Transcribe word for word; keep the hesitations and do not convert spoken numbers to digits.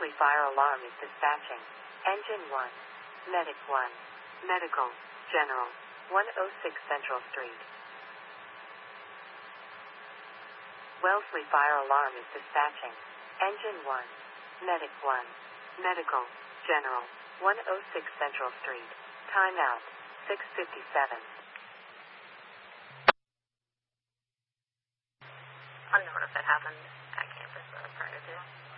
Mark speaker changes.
Speaker 1: Wellesley Fire Alarm is dispatching. Engine one. Medic one. Medical. General. one oh six Central Street. Wellesley Fire Alarm is dispatching. Engine one. Medic one. Medical. General. one oh six Central Street. Timeout. six fifty-seven.
Speaker 2: Unknown if it happened at campus or prior to.